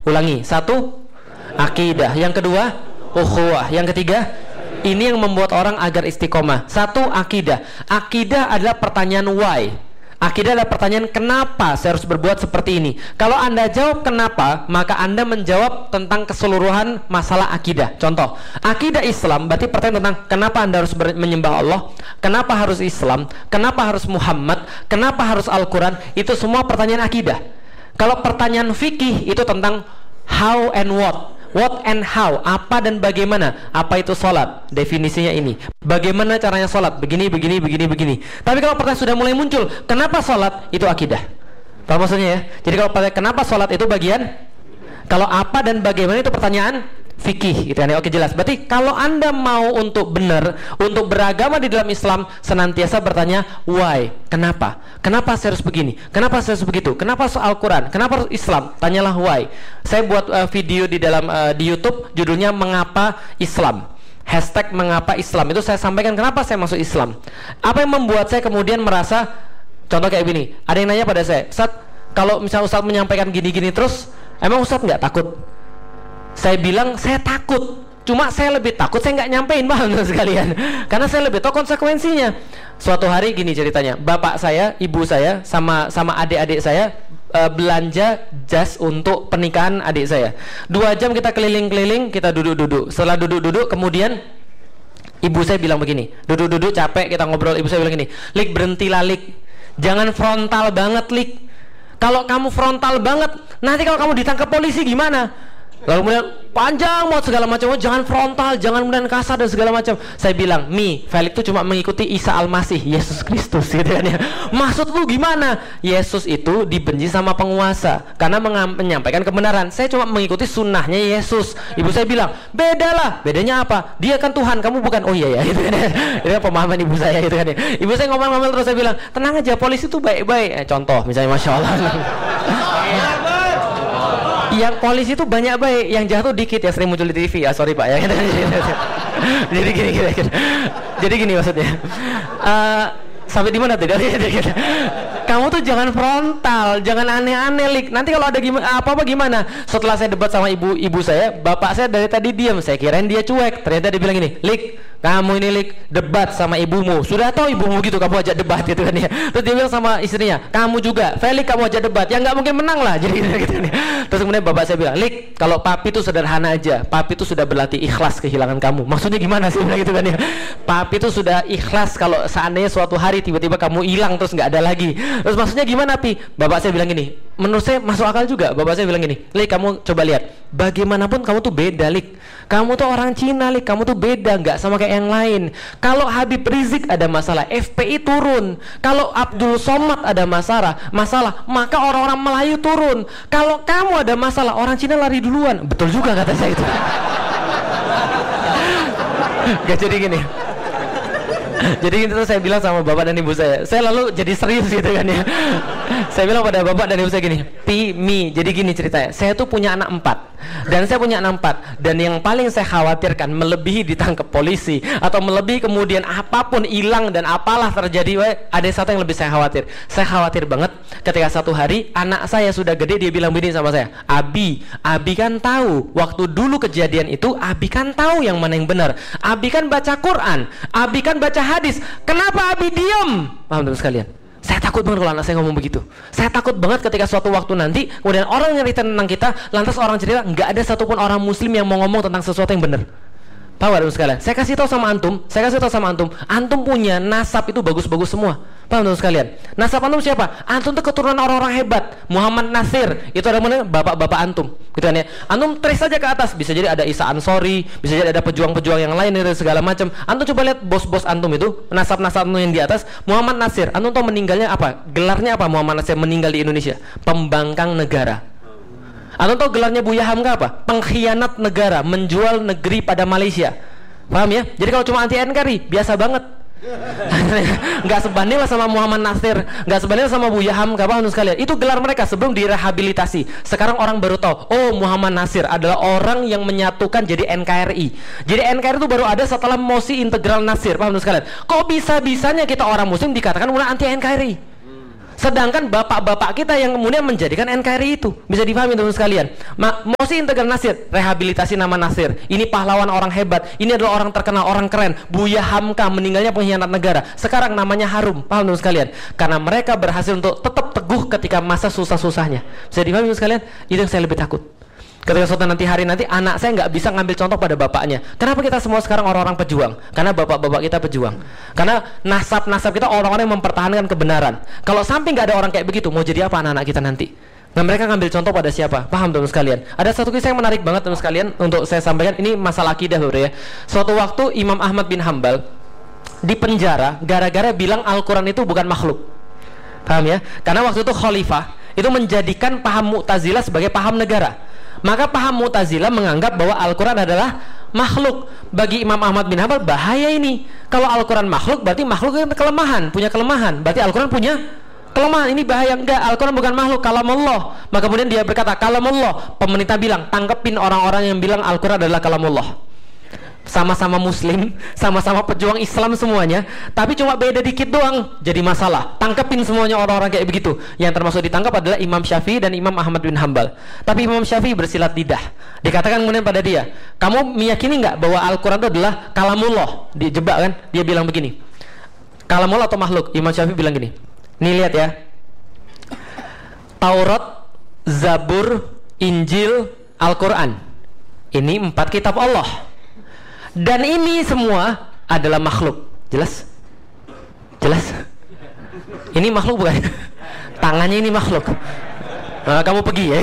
Ulangi. Satu, akidah. Yang kedua, ukhuwah. Yang ketiga, ini yang membuat orang agar istiqomah. Satu, akidah. Akidah adalah pertanyaan why. Akidah adalah pertanyaan kenapa saya harus berbuat seperti ini. Kalau Anda jawab kenapa, maka Anda menjawab tentang keseluruhan masalah akidah. Contoh, akidah Islam berarti pertanyaan tentang kenapa Anda harus menyembah Allah, kenapa harus Islam, kenapa harus Muhammad, kenapa harus Al-Quran. Itu semua pertanyaan akidah. Kalau pertanyaan fikih itu tentang how and what and how, apa dan bagaimana. Apa itu sholat? Definisinya ini. Bagaimana caranya sholat? Begini. Tapi kalau pertanyaan sudah mulai muncul, kenapa sholat? Itu akidah. Paham maksudnya ya? Jadi kalau pertanyaan kenapa sholat itu bagian, kalau apa dan bagaimana itu pertanyaan fikih, gitu kan ya. Oke, jelas. Berarti kalau Anda mau untuk benar, untuk beragama di dalam Islam, senantiasa bertanya why, kenapa? Kenapa saya harus begini? Kenapa saya harus begitu? Kenapa soal Quran? Kenapa harus Islam? Tanyalah why. Saya buat video di dalam di YouTube, judulnya Mengapa Islam. Hashtag Mengapa Islam. Itu saya sampaikan kenapa saya masuk Islam. Apa yang membuat saya kemudian merasa, contoh kayak gini, ada yang nanya pada saya, Ustaz, kalau misalnya Ustaz menyampaikan gini-gini terus, emang Ustaz nggak takut? Saya bilang saya takut, cuma saya lebih takut saya nggak nyampein, paham sekalian, karena saya lebih tahu konsekuensinya. Suatu hari gini ceritanya, bapak saya, ibu saya, sama adik-adik saya belanja jas untuk pernikahan adik saya. 2 jam kita keliling-keliling, kita duduk-duduk. Setelah duduk-duduk, kemudian ibu saya bilang begini, duduk-duduk capek kita ngobrol, ibu saya bilang gini, Lik, berhentilah Lik, jangan frontal banget Lik. Kalau kamu frontal banget, nanti kalau kamu ditangkap polisi gimana? Lalu kemudian panjang mau segala macam, jangan frontal, jangan kemudian kasar dan segala macam. Saya bilang, Felix itu cuma mengikuti Isa Al-Masih, Yesus Kristus, gitu kan ya. Maksud lu gimana? Yesus itu dibenci sama penguasa karena menyampaikan kebenaran. Saya cuma mengikuti sunnahnya Yesus. Ibu saya bilang, bedalah. Bedanya apa? Dia kan Tuhan, kamu bukan. Oh iya ya, gitu kan ya. Itu kan pemahaman ibu saya, gitu kan ya. Ibu saya ngomong-ngomong terus, saya bilang, tenang aja, polisi itu baik-baik. Contoh misalnya, Masya Allah. Yang polisi itu banyak baik, yang jahat tuh dikit ya, sering muncul di TV ya, sorry Pak ya. Jadi gini maksudnya. Sampai di mana tadi? Kamu tuh jangan frontal, jangan aneh-aneh Lik. Nanti kalau ada apa-apa gimana? Setelah saya debat sama ibu saya, bapak saya dari tadi diam. Saya kirain dia cuek. Ternyata dia bilang gini, Lik, kamu ini Lik debat sama ibumu. Sudah tahu ibumu gitu, kamu ajak debat gitu kan ya. Terus dia bilang sama istrinya, kamu juga, Felix kamu ajak debat. Ya nggak mungkin menang lah. Jadi gitu kan ya. Terus kemudian bapak saya bilang, Lik, kalau papi itu sederhana aja. Papi itu sudah berlatih ikhlas kehilangan kamu. Maksudnya gimana sih gitu kan ya? Papi itu sudah ikhlas kalau seandainya suatu hari tiba-tiba kamu hilang terus nggak ada lagi. Terus maksudnya gimana Pi? Bapak saya bilang gini, menurut saya masuk akal juga. Bapak saya bilang gini, Lik, kamu coba lihat, bagaimanapun kamu tuh beda Lik. Kamu tuh orang Cina Lik, kamu tuh beda, nggak sama kayak yang lain. Kalau Habib Rizik ada masalah, FPI turun. Kalau Abdul Somad ada masalah, maka orang-orang Melayu turun. Kalau kamu ada masalah, orang Cina lari duluan. Betul juga kata saya itu. Gak jadi gini. Jadi itu saya bilang sama bapak dan ibu saya lalu jadi serius gitu kan ya. Saya bilang pada bapak dan ibu saya gini, jadi gini ceritanya, saya tuh punya anak 4 dan saya punya anak 4 dan yang paling saya khawatirkan melebihi ditangkap polisi atau melebihi kemudian apapun hilang dan apalah terjadi, ada satu yang lebih saya khawatir banget ketika satu hari anak saya sudah gede, dia bilang begini sama saya, Abi kan tahu waktu dulu kejadian itu, Abi kan tahu yang mana yang benar, Abi kan baca Quran, Abi kan baca hadis, kenapa Abi diam? Paham teman sekalian? Saya takut banget kalau anak saya ngomong begitu. Saya takut banget ketika suatu waktu nanti kemudian orang nyerita tentang kita, lantas orang cerita nggak ada satupun orang muslim yang mau ngomong tentang sesuatu yang benar. Tahu teman sekalian? Saya kasih tahu sama antum, antum punya nasab itu bagus-bagus semua. Paham teman sekalian? Nasab antum siapa? Antum itu keturunan orang-orang hebat. Muhammad Nasir itu ada mana? Bapak-bapak antum. Gitu kan ya. Antum trace saja ke atas, bisa jadi ada Isa Ansori, bisa jadi ada pejuang-pejuang yang lain dan segala macam. Antum coba lihat bos-bos antum itu, nasab-nasab antum yang di atas. Muhammad Nasir, antum tahu meninggalnya apa? Gelarnya apa Muhammad Nasir meninggal di Indonesia? Pembangkang negara. Atau tahu gelarnya Buya Hamka apa? Pengkhianat negara, menjual negeri pada Malaysia. Paham ya? Jadi kalau cuma anti NKRI, biasa banget. Nggak sebanding lah sama Muhammad Nasir, nggak sebanding lah sama Buya Hamka, paham sekalian? Itu gelar mereka sebelum direhabilitasi. Sekarang orang baru tahu, oh Muhammad Nasir adalah orang yang menyatukan jadi NKRI. Jadi NKRI itu baru ada setelah Mosi Integral Nasir, paham sekalian? Kok bisa-bisanya kita orang muslim dikatakan mulai anti NKRI? Sedangkan bapak-bapak kita yang kemudian menjadikan NKRI itu. Bisa dipahami teman-teman sekalian. Mosi Integral Nasir, rehabilitasi nama Nasir. Ini pahlawan orang hebat. Ini adalah orang terkenal, orang keren. Buya Hamka meninggalnya pengkhianat negara. Sekarang namanya harum. Paham teman-teman sekalian? Karena mereka berhasil untuk tetap teguh ketika masa susah-susahnya. Bisa dipahami teman-teman sekalian? Itu yang saya lebih takut. Ketika suatu hari nanti anak saya nggak bisa ngambil contoh pada bapaknya. Kenapa kita semua sekarang orang-orang pejuang? Karena bapak-bapak kita pejuang. Karena nasab-nasab kita orang-orang yang mempertahankan kebenaran. Kalau sampai nggak ada orang kayak begitu, mau jadi apa anak-anak kita nanti? Nah, mereka ngambil contoh pada siapa? Paham teman sekalian? Ada satu kisah yang menarik banget teman sekalian untuk saya sampaikan. Ini masalah akidah loh ya. Suatu waktu Imam Ahmad bin Hambal di penjara gara-gara bilang Al-Quran itu bukan makhluk. Paham ya? Karena waktu itu khalifah itu menjadikan paham Mu'tazilah sebagai paham negara. Maka paham Mu'tazilah menganggap bahwa Al-Quran adalah makhluk. Bagi Imam Ahmad bin Hambal bahaya ini. Kalau Al-Quran makhluk berarti makhluk itu kelemahan, punya kelemahan. Berarti Al-Quran punya kelemahan. Ini bahaya. Enggak, Al-Quran bukan makhluk, kalamullah. Maka kemudian dia berkata kalamullah. Pemerintah bilang, tangkepin orang-orang yang bilang Al-Quran adalah kalamullah. Sama-sama muslim, sama-sama pejuang Islam semuanya, tapi cuma beda dikit doang jadi masalah. Tangkepin semuanya orang-orang kayak begitu. Yang termasuk ditangkap adalah Imam Syafi'i dan Imam Ahmad bin Hambal. Tapi Imam Syafi'i bersilat lidah. Dikatakan kemudian pada dia, kamu meyakini nggak bahwa Al-Quran itu adalah kalamullah? Dijebak kan? Dia bilang begini, kalamullah atau makhluk? Imam Syafi'i bilang gini, nih lihat ya, Taurat, Zabur, Injil, Al-Quran, ini 4 kitab Allah. Dan ini semua adalah makhluk. Jelas? Jelas? Ini makhluk bukan? Tangannya ini makhluk. Nah, kamu pergi ya.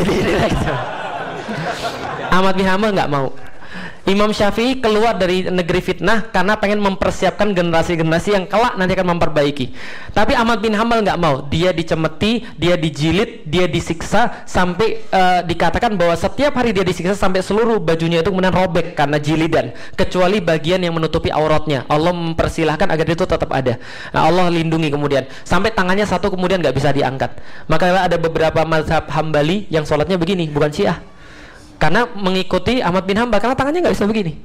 Ahmad bin Hambal nggak mau. Imam Syafi'i keluar dari negeri fitnah karena pengen mempersiapkan generasi-generasi yang kelak nanti akan memperbaiki. Tapi Ahmad bin Hambal nggak mau. Dia dicemeti, dia dijilid, dia disiksa sampai dikatakan bahwa setiap hari dia disiksa sampai seluruh bajunya itu kemudian robek karena jilidan, kecuali bagian yang menutupi auratnya. Allah mempersilahkan agar itu tetap ada. Nah, Allah lindungi kemudian sampai tangannya satu kemudian nggak bisa diangkat. Maka ada beberapa mazhab Hambali yang sholatnya begini, bukan Syiah. Karena mengikuti Ahmad bin Hambal, karena tangannya nggak bisa begini.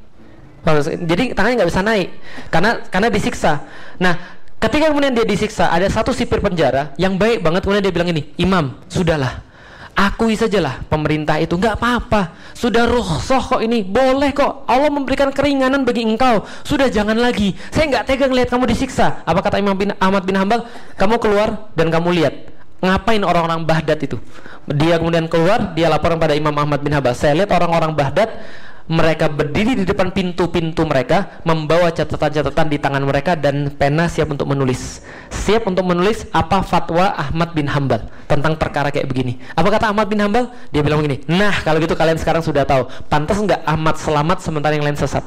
Jadi tangannya nggak bisa naik karena disiksa. Nah, ketika kemudian dia disiksa, ada satu sipir penjara yang baik banget, kemudian dia bilang ini, Imam, sudahlah, akui sajalah pemerintah itu nggak apa-apa, sudah rukhsah kok ini, boleh kok, Allah memberikan keringanan bagi engkau, sudah jangan lagi, saya nggak tega ngelihat kamu disiksa. Apa kata Ahmad bin Hambal? Kamu keluar dan kamu lihat ngapain orang-orang Baghdad itu. Dia kemudian keluar, dia laporan pada Imam Ahmad bin Hambal, saya lihat orang-orang Baghdad, mereka berdiri di depan pintu-pintu mereka, membawa catatan-catatan di tangan mereka dan pena siap untuk menulis. Siap untuk menulis apa fatwa Ahmad bin Hambal tentang perkara kayak begini. Apa kata Ahmad bin Hambal? Dia bilang begini, nah kalau gitu kalian sekarang sudah tahu, pantas nggak Ahmad selamat sementara yang lain sesat.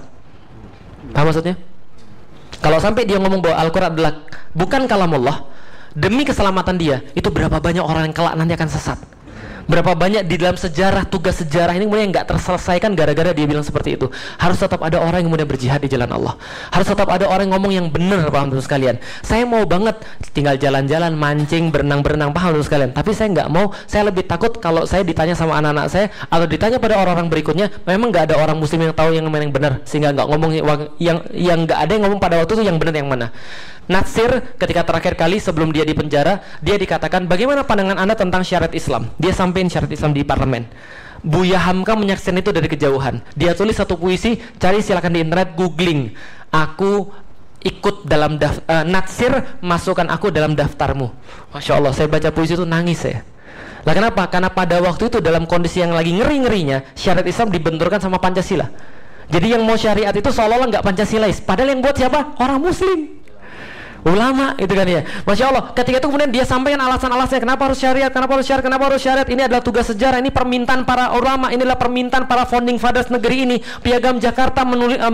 Apa maksudnya? Kalau sampai dia ngomong bahwa Al-Quran adalah bukan kalamullah, demi keselamatan dia, itu berapa banyak orang yang kelak nanti akan sesat. Berapa banyak di dalam sejarah, tugas sejarah ini kemudian nggak terselesaikan gara-gara dia bilang seperti itu. Harus tetap ada orang yang kemudian berjihad di jalan Allah. Harus tetap ada orang yang ngomong yang benar, paham teman sekalian. Saya mau banget tinggal jalan-jalan, mancing, berenang-berenang, paham teman sekalian. Tapi saya nggak mau, saya lebih takut kalau saya ditanya sama anak-anak saya atau ditanya pada orang-orang berikutnya, memang nggak ada orang muslim yang tahu yang mana yang benar, sehingga nggak ngomong yang nggak ada yang ngomong pada waktu itu yang benar yang mana. Natsir ketika terakhir kali sebelum dia di penjara, dia dikatakan bagaimana pandangan Anda tentang syariat Islam. Dia sampein syariat Islam di parlemen. Buya Hamka menyaksikan itu dari kejauhan. Dia tulis satu puisi, cari silakan di internet, googling. Aku ikut dalam Natsir, masukkan aku dalam daftarmu. Masya Allah, saya baca puisi itu nangis saya. Lah kenapa? Karena pada waktu itu dalam kondisi yang lagi ngeri-ngerinya, syariat Islam dibenturkan sama Pancasila. Jadi yang mau syariat itu seolah-olah nggak Pancasilais. Padahal yang buat siapa? Orang Muslim, ulama itu kan ya. Masya Allah, ketika itu kemudian dia sampaikan alasan-alasannya kenapa harus syariat, kenapa harus syariat, kenapa harus syariat. Ini adalah tugas sejarah, ini permintaan para ulama, inilah permintaan para founding fathers negeri ini. Piagam Jakarta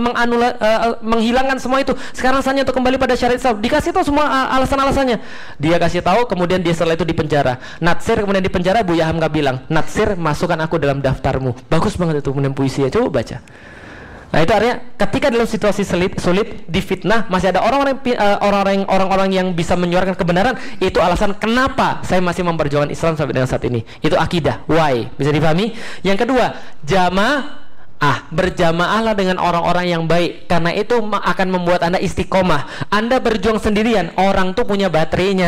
menghilangkan semua itu. Sekarang saja untuk kembali pada syariat Islam. Dikasih tahu semua alasan-alasannya. Dia kasih tahu, kemudian dia setelah itu dipenjara. Natsir kemudian dipenjara, Buya Hamka bilang, Natsir masukkan aku dalam daftarmu. Bagus banget itu kemudian puisi ya, coba baca. Nah itu artinya ketika dalam situasi sulit, difitnah, masih ada orang-orang yang bisa menyuarakan kebenaran. Itu alasan kenapa saya masih memperjuangkan Islam sampai dengan saat ini. Itu akidah, why, bisa dipahami. Yang kedua, berjamaahlah dengan orang-orang yang baik, karena itu akan membuat Anda istiqomah. Anda berjuang sendirian, orang tuh punya baterainya.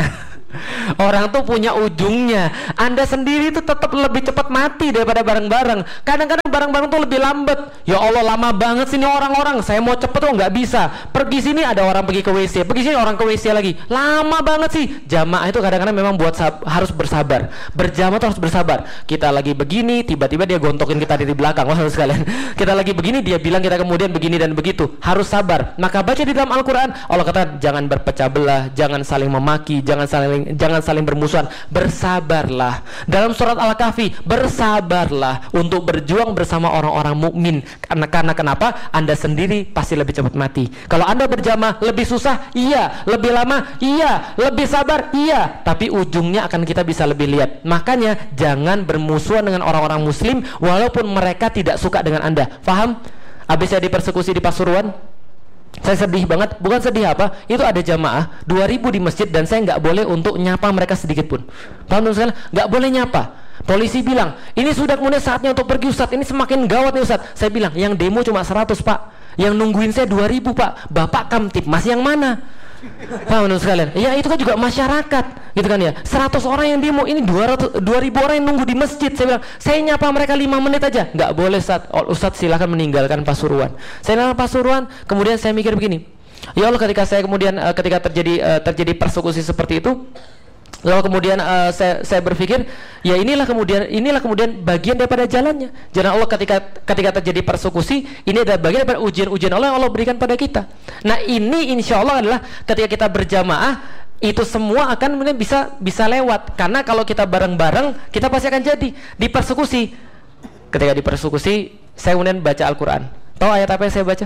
Orang tuh punya ujungnya. Anda sendiri tuh tetap lebih cepat mati daripada bareng-bareng. Kadang-kadang bareng-bareng tuh lebih lambat. Ya Allah, lama banget sini orang-orang. Saya mau cepet tuh nggak bisa. Pergi sini ada orang pergi ke WC, pergi sini orang ke WC lagi. Lama banget sih. Jamaah itu kadang-kadang memang buat harus bersabar. Berjamaah tuh harus bersabar. Kita lagi begini, tiba-tiba dia gontokin kita dari belakang. Wah, sekalian. Kita lagi begini, dia bilang kita kemudian begini dan begitu. Harus sabar. Maka baca di dalam Al-Quran, Allah kata jangan berpecah belah, jangan saling memaki, jangan saling bermusuhan. Bersabarlah. Dalam surat Al-Kahfi, bersabarlah untuk berjuang bersama orang-orang mukmin. Karena kenapa? Anda sendiri pasti lebih cepat mati. Kalau Anda berjamaah lebih susah, iya. Lebih lama, iya. Lebih sabar, iya. Tapi ujungnya akan kita bisa lebih lihat. Makanya jangan bermusuhan dengan orang-orang muslim walaupun mereka tidak suka dengan Anda. Faham? Habis saya dipersekusi di Pasuruan, saya sedih banget. Bukan sedih apa, itu ada jamaah 2000 di masjid dan saya nggak boleh untuk nyapa mereka sedikit pun. Paham teman-teman? Nggak boleh nyapa. Polisi bilang, ini sudah kemudian saatnya untuk pergi Ustadz, ini semakin gawat nih Ustadz. Saya bilang, yang demo cuma 100 Pak, yang nungguin saya 2000 Pak. Bapak Kamtipmas yang mana? Paham teman sekalian? Ya itu kan juga masyarakat, gitu kan ya. 100 orang yang demo, ini 2000 orang yang nunggu di masjid. Saya bilang, saya nyapa mereka 5 menit aja. Nggak boleh Ustadz, silakan meninggalkan Pasuruan. Saya ninggalkan Pasuruan, kemudian saya mikir begini, ya Allah, ketika saya kemudian ketika terjadi persekusi seperti itu, lalu kemudian saya berpikir, ya inilah kemudian bagian daripada jalannya. Jalan Allah ketika terjadi persekusi, ini adalah bagian daripada ujian-ujian Allah yang Allah berikan pada kita. Nah ini insya Allah adalah ketika kita berjamaah, itu semua akan kemudian bisa lewat. Karena kalau kita bareng-bareng, kita pasti akan jadi di persekusi. Ketika di persekusi, saya kemudian baca Al-Quran. Tahu ayat apa yang saya baca?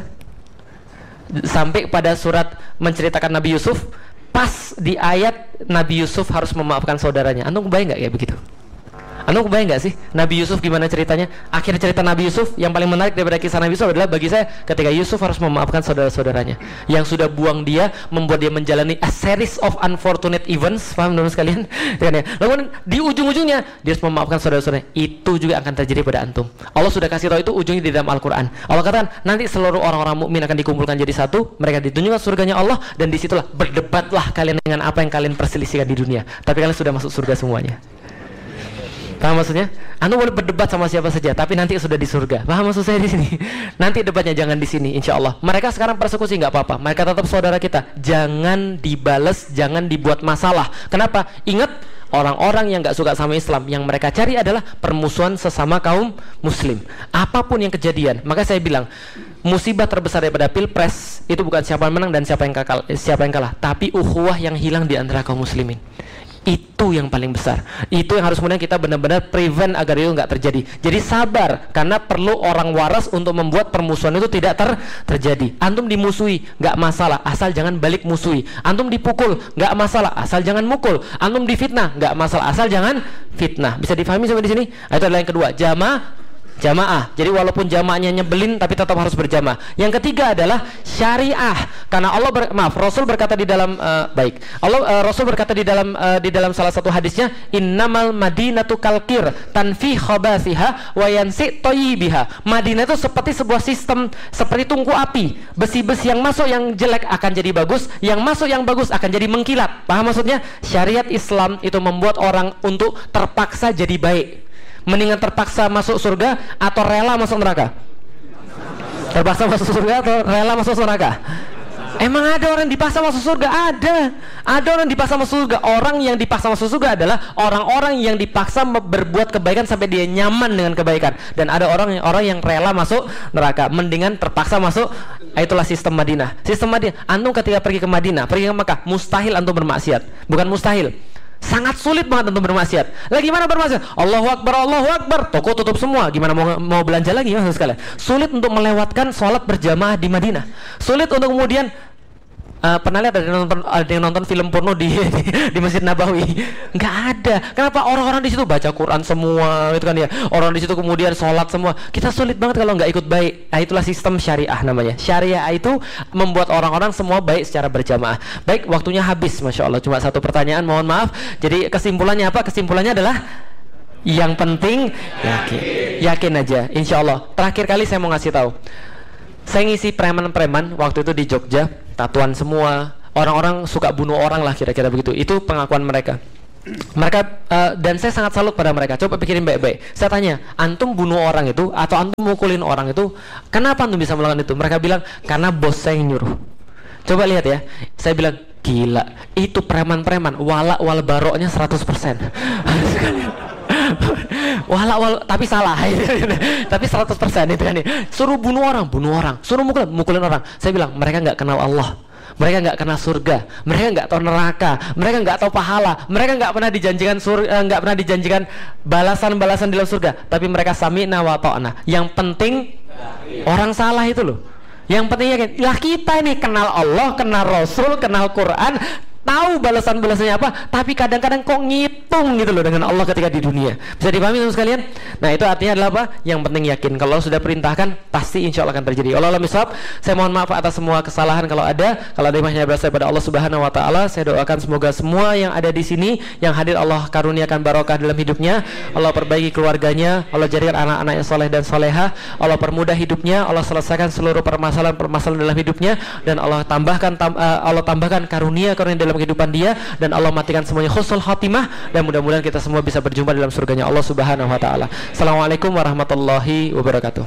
Sampai pada surat menceritakan Nabi Yusuf. Pas di ayat Nabi Yusuf harus memaafkan saudaranya. Antum kebayang nggak ya begitu? Antum kebayang nggak sih Nabi Yusuf gimana ceritanya? Akhir cerita Nabi Yusuf yang paling menarik daripada kisah Nabi Yusuf adalah bagi saya ketika Yusuf harus memaafkan saudara-saudaranya yang sudah buang dia, membuat dia menjalani a series of unfortunate events. Paham teman sekalian? Lalu di ujung-ujungnya dia harus memaafkan saudara-saudaranya. Itu juga akan terjadi pada antum. Allah sudah kasih tahu itu ujungnya di dalam Al-Quran. Allah katakan nanti seluruh orang-orang mukmin akan dikumpulkan jadi satu. Mereka ditunjukkan surganya Allah dan disitulah berdebatlah kalian dengan apa yang kalian perselisihkan di dunia. Tapi kalian sudah masuk surga semuanya. Paham maksudnya? Anda boleh berdebat sama siapa saja, tapi nanti sudah di surga. Paham maksud saya di sini? Nanti debatnya jangan di sini, insya Allah. Mereka sekarang persekusi nggak apa-apa. Mereka tetap saudara kita. Jangan dibales, jangan dibuat masalah. Kenapa? Ingat, orang-orang yang nggak suka sama Islam, yang mereka cari adalah permusuhan sesama kaum Muslim. Apapun yang kejadian, maka saya bilang, musibah terbesar daripada pilpres itu bukan siapa yang menang dan siapa yang kalah, tapi ukhuwah yang hilang di antara kaum Muslimin. Itu yang paling besar. Itu yang harus kemudian kita benar-benar prevent agar itu nggak terjadi. Jadi sabar, karena perlu orang waras untuk membuat permusuhan itu tidak terjadi. Antum dimusuhi, nggak masalah, asal jangan balik musuhi. Antum dipukul, nggak masalah, asal jangan mukul. Antum difitnah, nggak masalah, asal jangan fitnah. Bisa difahami sampai di sini? Itu adalah yang kedua, jamaah. Jadi walaupun jamaahnya nyebelin tapi tetap harus berjamaah. Yang ketiga adalah syariah. Karena Rasul berkata di dalam Rasul berkata di dalam salah satu hadisnya, innamal madinatu kalkir tanfi khabasiha wa yansi thayyibiha. Madinah itu seperti sebuah sistem, seperti tungku api. Besi-besi yang masuk yang jelek akan jadi bagus, yang masuk yang bagus akan jadi mengkilat. Paham maksudnya? Syariat Islam itu membuat orang untuk terpaksa jadi baik. Mendingan terpaksa masuk surga atau rela masuk neraka? Terpaksa masuk surga atau rela masuk neraka? Emang ada orang yang dipaksa masuk surga? Ada orang yang dipaksa masuk surga. Orang yang dipaksa masuk surga adalah orang-orang yang dipaksa berbuat kebaikan sampai dia nyaman dengan kebaikan. Dan ada orang yang rela masuk neraka. Mendingan terpaksa masuk. Itulah sistem Madinah. Sistem Madinah. Antum ketika pergi ke Madinah, pergi ke Mekah, mustahil antum bermaksiat. Bukan mustahil, sangat sulit banget untuk bermaksiat. Lah gimana bermaksiat? Allahu Akbar, toko tutup semua. Gimana mau belanja lagi, maksud sekalian? Sulit untuk melewatkan sholat berjamaah di Madinah. Sulit untuk kemudian pernah lihat ada yang nonton film porno di Masjid Nabawi? Nggak ada. Kenapa? Orang-orang di situ baca Quran semua, gitu kan ya. Orang di situ kemudian sholat semua. Kita sulit banget kalau nggak ikut baik. Nah, itulah sistem syariah namanya. Syariah itu membuat orang-orang semua baik secara berjamaah. Baik, waktunya habis, masya Allah. Cuma satu pertanyaan, mohon maaf. Jadi kesimpulannya apa? Kesimpulannya adalah yang penting yakin aja, insya Allah. Terakhir kali saya mau ngasih tahu. Saya ngisi preman-preman waktu itu di Jogja, tatuan semua, orang-orang suka bunuh orang lah, kira-kira begitu. Itu pengakuan mereka. Mereka dan saya sangat salut pada mereka. Coba pikirin baik-baik. Saya tanya, antum bunuh orang itu atau antum mukulin orang itu, kenapa antum bisa melakukan itu? Mereka bilang, karena bos saya yang nyuruh. Coba lihat ya. Saya bilang, gila, itu preman-preman, wala wal baroknya 100%. Wala tapi salah. Tapi 100% itu kan. Suruh bunuh orang, suruh mukulin orang. Saya bilang, mereka nggak kenal Allah. Mereka nggak kenal surga, mereka nggak tahu neraka, mereka nggak tahu pahala, mereka nggak pernah dijanjikan nggak pernah dijanjikan balasan-balasan di dalam surga. Tapi mereka sami'na wa ta'na. Yang penting orang salah itu loh. Yang penting yakin. Lah kita ini kenal Allah, kenal Rasul, kenal Quran, tahu balasan-balasannya apa, tapi kadang-kadang kok ngitung gitu loh dengan Allah ketika di dunia. Bisa dipahami teman sekalian? Nah, itu artinya adalah apa? Yang penting yakin. Kalau sudah perintahkan, pasti insya Allah akan terjadi. Allah misal, saya mohon maaf atas semua kesalahan kalau ada. Kalau ada yang berasal pada Allah Subhanahu Wa Taala, saya doakan semoga semua yang ada di sini, yang hadir, Allah karuniakan barokah dalam hidupnya. Allah perbaiki keluarganya, Allah jadikan anak-anak yang soleh dan soleha, Allah permudah hidupnya, Allah selesaikan seluruh permasalahan-permasalahan dalam hidupnya, dan Allah tambahkan karunia dalam kehidupan dia, dan Allah matikan semuanya husnul khatimah, dan mudah-mudahan kita semua bisa berjumpa dalam surganya Allah Subhanahu wa taala. Assalamualaikum warahmatullahi wabarakatuh.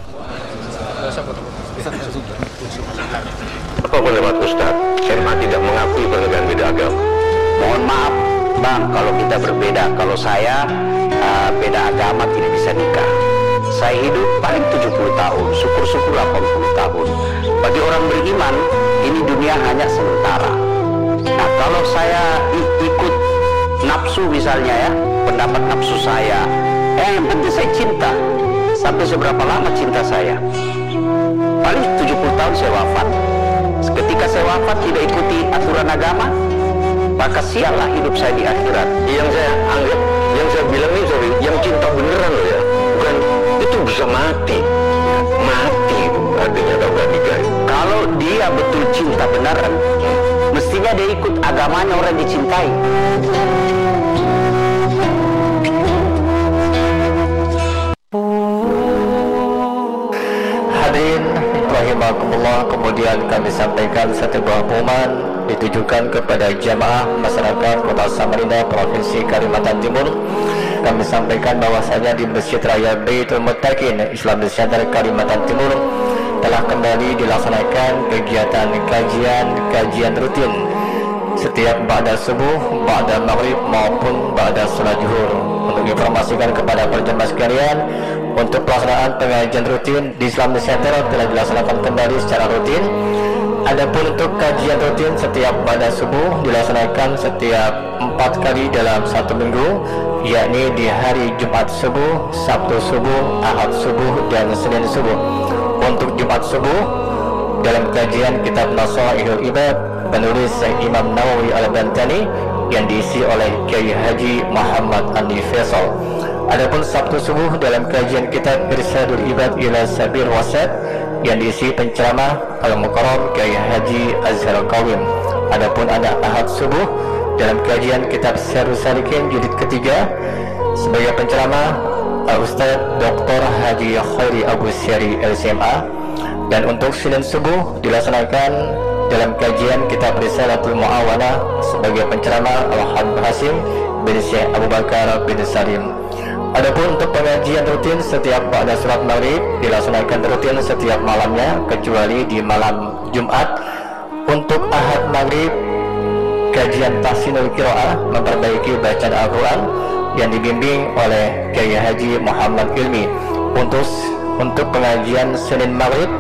Apa boleh Pak Ustaz, SMA tidak mengakui perbedaan beda agama? Mohon maaf Bang, kalau kita berbeda. Kalau saya beda agama tidak bisa nikah. Saya hidup paling 70 tahun, syukur-syukur 80 tahun. Bagi orang beriman, ini dunia hanya sementara. Nah, kalau saya ikut nafsu misalnya ya, pendapat nafsu saya, yang penting saya cinta. Sampai seberapa lama cinta saya? Paling 70 tahun saya wafat. Ketika saya wafat tidak ikuti aturan agama, maka siallah hidup saya di akhirat. Yang saya anggap, yang saya bilang ini sorry, yang cinta beneran loh ya, bukan itu bisa mati, mati artinya kalau nggak nikah. Kalau dia betul cinta beneran, mestinya dia ikut agamanya orang dicintai. Hadirin rahimakumullah, kemudian kami sampaikan satu buah pengumuman ditujukan kepada jamaah masyarakat Kota Samarinda, Provinsi Kalimantan Timur. Kami sampaikan bahwasanya di Masjid Raya Baitul Muttaqin Islam Center Kalimantan Timur telah kembali dilaksanakan kegiatan kajian rutin setiap ba'da subuh, ba'da maghrib maupun ba'da salat zuhur. Untuk informasikan kepada para jemaah sekalian, untuk pelaksanaan pengajian rutin di Islam Center telah dilaksanakan kembali secara rutin. Adapun untuk kajian rutin setiap ba'da subuh dilaksanakan setiap 4 kali dalam 1 minggu, yakni di hari Jumat subuh, Sabtu subuh, Ahad subuh, dan Senin subuh. Untuk Jumat subuh dalam kajian kitab Nasaihul Ibad penulis Imam Nawawi Al-Bantani yang diisi oleh Kiai Haji Muhammad Andi Faisal. Adapun Sabtu subuh dalam kajian kitab Irsyadul Ibad ila Sabil Wasat yang diisi penceramah Al-Mukarram Kiai Haji Azhar Qawim. Adapun ada Ahad subuh dalam kajian kitab Syarhus Salikin jilid ketiga sebagai penceramah Ustaz Dr. Haji Khairi Abu Syari LCMA. Dan untuk Senin subuh dilaksanakan dalam kajian kitab Risalatul Mu'awana sebagai penceramah Al-Habib Hasim bin Syekh Abu Bakar bin Salim. Adapun untuk pengajian rutin setiap pada salat maghrib dilaksanakan rutin setiap malamnya kecuali di malam Jumat. Untuk Ahad maghrib kajian tahsinul qiraah memperbaiki bacaan Al-Quran yang dibimbing oleh Kiai Haji Muhammad Ilmi. Untuk pengajian Senin maghrib,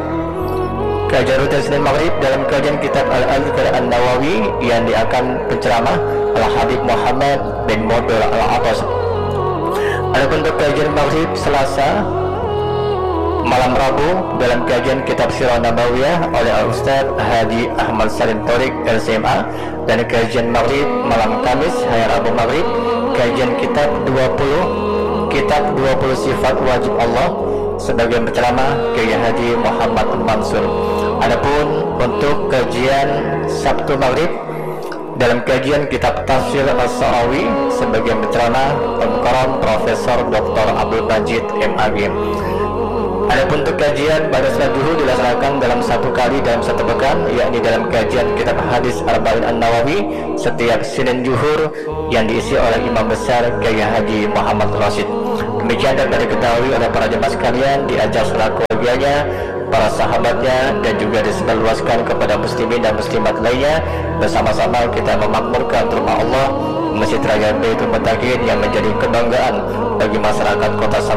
kajian rutin Senin maghrib dalam kajian kitab Al-Adhkar An-Nawawi yang akan penceramah Al-Habib Muhammad bin Modul Al-Atas. Adapun untuk kajian maghrib Selasa malam Rabu dalam kajian kitab Sirah Nabawiyah oleh Al-Ustaz Haji Ahmad Salim Torik LCMA, dan kajian maghrib malam Kamis hari Rabu maghrib kajian kitab 20 sifat wajib Allah sebagai penceramah Kiai Haji Muhammad Mansur. Adapun untuk kajian Sabtu maghrib dalam kajian kitab Tafsir As-Sa'rawi sebagai penceramah Al-Mukarram Profesor Dr. Abdul Majid MAG. Adapun untuk kajian pada salat zuhur dilaksanakan dalam satu kali dalam satu pekan, yakni dalam kajian kitab hadis Arba'in An-Nawawi setiap Senin zuhur yang diisi oleh Imam Besar Kiai Haji Muhammad Rasid. Demikian dapat diketahui oleh para jemaah sekalian, diajar selaku keluarganya, para sahabatnya, dan juga disebarluaskan kepada muslimin dan muslimat lainnya. Bersama-sama kita memakmurkan rumah Allah, Masjid Raya Baitul Muttaqin yang menjadi kebanggaan bagi masyarakat Kota Samarinda